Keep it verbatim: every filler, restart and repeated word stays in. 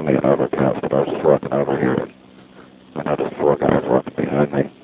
on the overpass, but I was just walking over here. And I noticed four guys walking behind me.